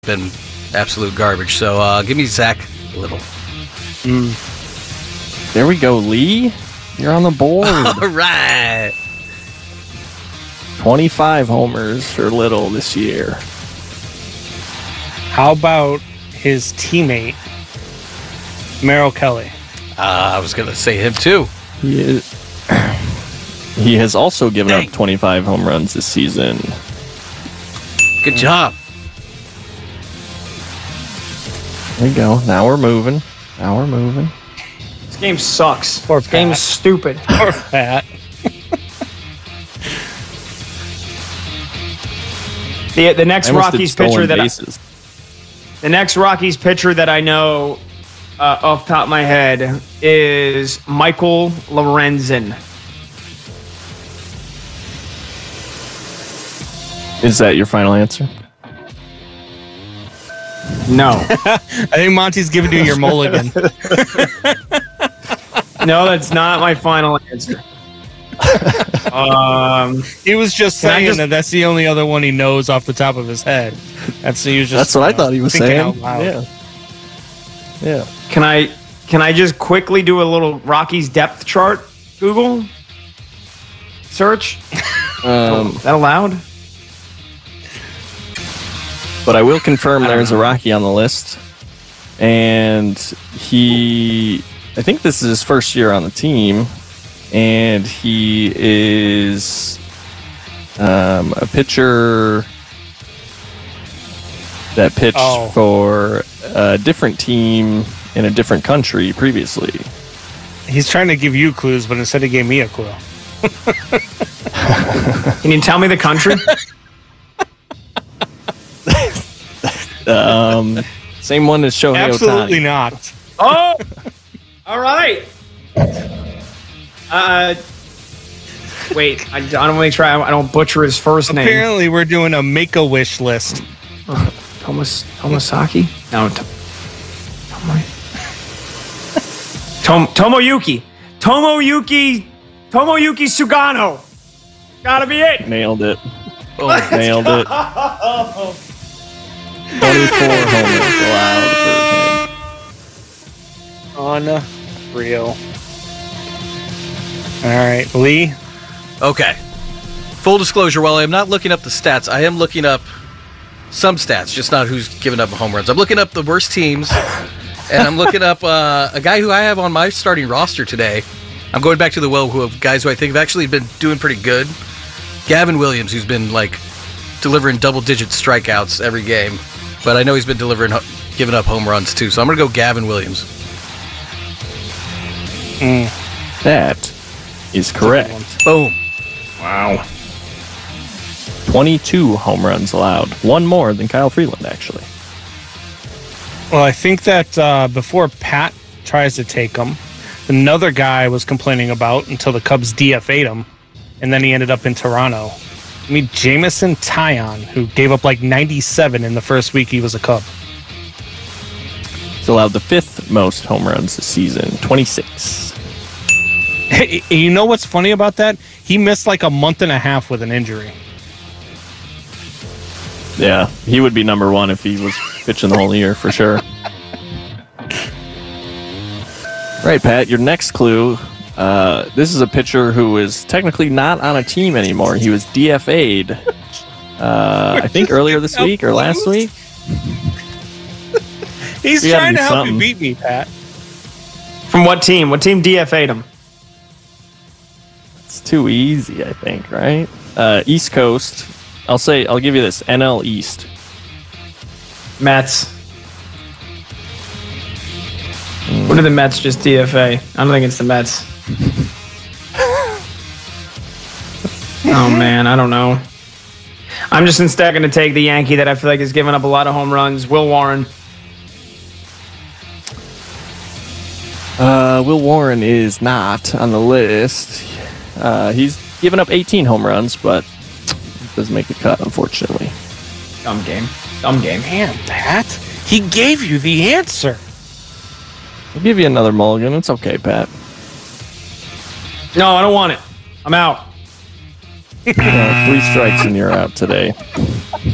been absolute garbage. So give me Zach Little. There we go, Lee. You're on the board. All right. 25 homers for Little this year. How about his teammate, Merrill Kelly? I was going to say him too. He has also given up 25 home runs this season. Good job. There we go. Now we're moving. This game sucks. Poor This game Pat. is stupid. Poor Pat. The next I almost did Rockies pitcher stolen that bases. the next Rockies pitcher that I know off the top of my head is Michael Lorenzen. Is that your final answer? No, I think Monty's giving you your mulligan. no, that's not my final answer. He was just Can I saying just- that that's the only other one he knows off the top of his head. He was just, That's what I thought he was thinking saying. out loud. Yeah. Can I just quickly do a little Rockies depth chart? Google search. Is that allowed? But I will confirm there's a Rocky on the list. And I think this is his first year on the team. And he is a pitcher that pitched for a different team in a different country previously. He's trying to give you clues, but instead he gave me a clue. Can you tell me the country? Same one as Shohei Absolutely Ohtani. not. Oh, all right. Wait, I don't want to make sure I don't butcher his first name. Apparently, we're doing a Make-A-Wish list. Tomasaki? No, Tomoyuki. Tomoyuki Sugano. Gotta be it. Nailed it. Nailed it. 24 homers allowed for him. Unreal. All right, Lee. Okay. Full disclosure, while I am not looking up the stats, I am looking up some stats, just not who's given up home runs. I'm looking up the worst teams, and I'm looking up a guy who I have on my starting roster today. I'm going back to the well of guys who I think have actually been doing pretty good. Gavin Williams, who's been delivering double-digit strikeouts every game, but I know he's been giving up home runs too. So I'm going to go Gavin Williams. That is correct. Boom. Wow. 22 home runs allowed. One more than Kyle Freeland, actually. Well, I think that before Pat tries to take him, another guy was complaining about until the Cubs DFA'd him, and then he ended up in Toronto. I mean, Jameson Taillon, who gave up 97 in the first week he was a Cub. He's allowed the 5th most home runs this season, 26. Hey, you know what's funny about that? He missed a month and a half with an injury. Yeah, he would be number one if he was pitching the whole year, for sure. Right, Pat, your next clue. This is a pitcher who is technically not on a team anymore. He was DFA'd, I think, earlier this week or last week. He's We gotta trying do to help something. you beat me, Pat. From what team? What team DFA'd him? It's too easy, I think, right? East Coast. I'll give you this. NL East. Mets. What did the Mets just DFA? I don't think it's the Mets. Oh, man, I don't know. I'm just instead going to take the Yankee that I feel like has given up a lot of home runs, Will Warren. Will Warren is not on the list. He's given up 18 home runs, but doesn't make the cut, unfortunately. Dumb game. Dumb game. Man, Pat, he gave you the answer. I'll give you another mulligan. It's okay, Pat. No, I don't want it. I'm out. 3 strikes and you're out today.